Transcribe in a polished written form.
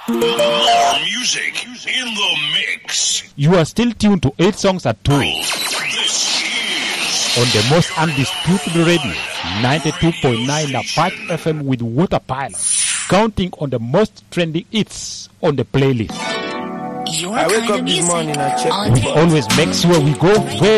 More music in the mix. You are still tuned to 8 Songs at 2 This is on the most undisputed radio, 92.9 5 FM with Water Pilot, counting on the most trending hits on the playlist. I wake up this morning, I check. We always make sure we go very